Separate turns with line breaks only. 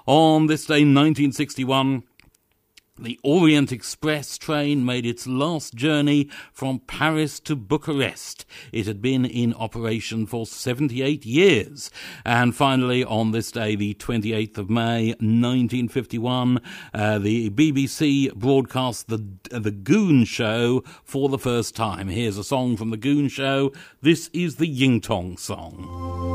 On this day, 1961, the Orient Express train made its last journey from Paris to Bucharest. It had been in operation for 78 years. And finally, on this day, the 28th of May, 1951, the BBC broadcast the Goon Show for the first time. Here's a song from the Goon Show. This is the Ying Tong song.